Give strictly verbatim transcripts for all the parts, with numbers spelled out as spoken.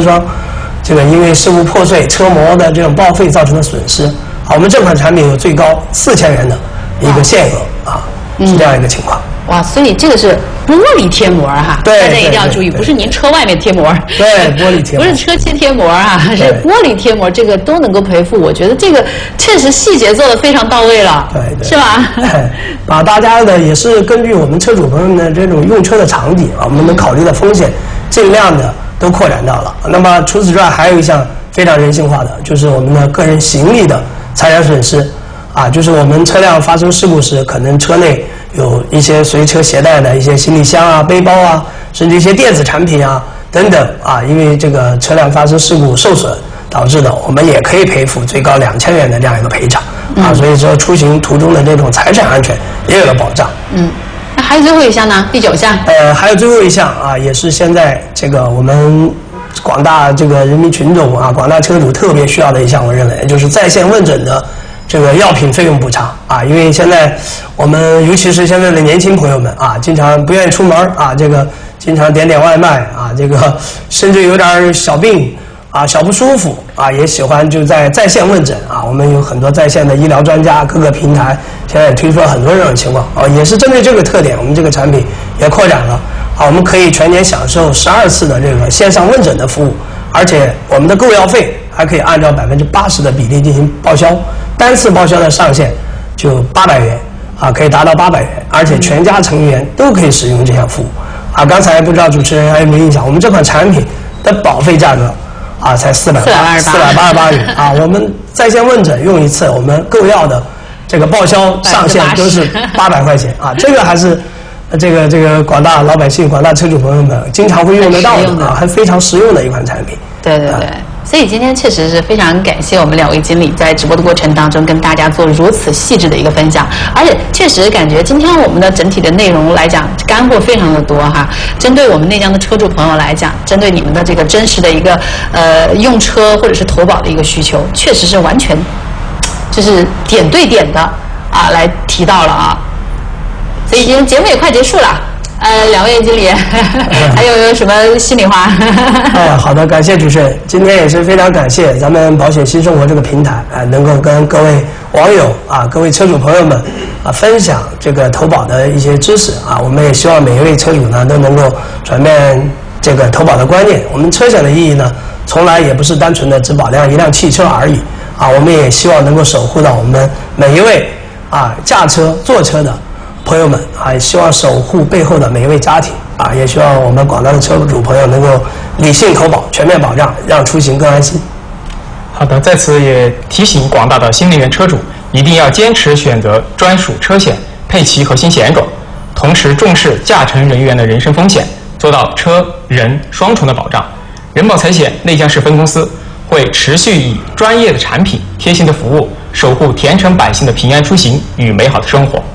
双这个因为事故破碎、车膜的这种报废造成的损失。好，我们这款产品有最高四千元的一个限额啊，是这样一个情况。 哇，所以这个是玻璃贴膜哈， 对， 大家一定要注意，不是您车外面贴膜， 对，玻璃贴膜， 不是车漆贴膜啊，是玻璃贴膜，这个都能够赔付。我觉得这个确实细节做得非常到位了， 对，对是吧？ 把大家的也是根据我们车主朋友们的这种用车的场景啊，我们能考虑的风险，尽量的都扩展到了。那么除此之外，还有一项非常人性化的，就是我们的个人行李的财产损失。啊，就是我们车辆发生事故时，可能车内有一些随车携带的一些行李箱啊、背包啊，甚至一些电子产品啊等等啊，因为这个车辆发生事故受损导致的，我们也可以赔付最高两千元的这样一个赔偿啊。所以说，出行途中的这种财产安全也有了保障。 嗯，那还有最后一项呢？第九项。 呃，还有最后一项啊，也是现在这个我们广大这个人民群众啊、广大车主特别需要的一项，我认为就是在线问诊的。这个药品费用补偿啊，因为现在我们尤其是现在的年轻朋友们啊，经常不愿意出门啊，这个经常点点外卖啊，这个甚至有点小病啊、小不舒服啊，也喜欢就在在线问诊啊。我们有很多在线的医疗专家，各个平台现在也推出了很多这种情况啊，也是针对这个特点，我们这个产品也扩展了啊，我们可以全年享受十二次的这个线上问诊的服务，而且我们的购药费还可以按照百分之八十的比例进行报销。单次报销的上限就八百元啊，可以达到八百元，而且全家成员都可以使用这项服务啊。刚才不知道主持人还有没有印象，我们这款产品的保费价格啊才四百八四百八十八元啊。我们在线问诊用一次，我们购药的这个报销上限都是八百块钱啊。这个还是这个这个广大老百姓、广大车主朋友们经常会用得到的啊，还非常实用的一款产品。 对对对。啊，所以今天确实是非常感谢我们两位经理在直播的过程当中跟大家做如此细致的一个分享，而且确实感觉今天我们的整体的内容来讲干货非常的多哈。针对我们内江的车主朋友来讲，针对你们的这个真实的一个呃用车或者是投保的一个需求，确实是完全就是点对点的啊来提到了啊。所以今天节目也快结束了。呃，两位经理还有没有什么心里话？ 哎，好的，感谢主持人。今天也是非常感谢咱们保险新生活这个平台啊、呃，能够跟各位网友啊、各位车主朋友们啊分享这个投保的一些知识啊。我们也希望每一位车主呢都能够转变这个投保的观念。我们车险的意义呢，从来也不是单纯的只保量一辆汽车而已啊。我们也希望能够守护到我们每一位啊驾车坐车的朋友们啊，也希望守护背后的每一位家庭啊，也希望我们广大的车主朋友能够理性投保，全面保障，让出行更安心。 好的，在此也提醒广大的新能源车主，一定要坚持选择专属车险，配齐核心险种，同时重视驾乘人员的人身风险，做到车人双重的保障。人保财险内江市分公司会持续以专业的产品、贴心的服务，守护甜城百姓的平安出行与美好的生活。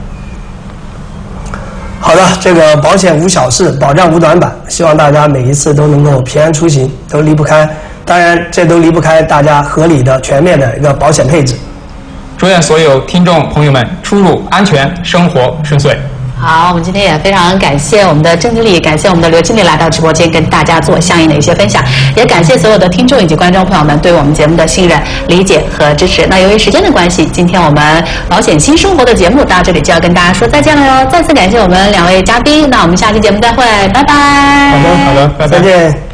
好的，这个保险无小事，保障无短板，希望大家每一次都能够平安出行，都离不开，当然这都离不开大家合理的、全面的一个保险配置。 祝愿所有听众朋友们出入安全，生活顺遂。 好，我们今天也非常感谢我们的郑经理，感谢我们的刘经理来到直播间跟大家做相应的一些分享，也感谢所有的听众以及观众朋友们对我们节目的信任、理解和支持。那由于时间的关系，今天我们保险新生活的节目到这里就要跟大家说再见了哟。再次感谢我们两位嘉宾，那我们下期节目再会，拜拜。 好的，好的，拜拜， 再见。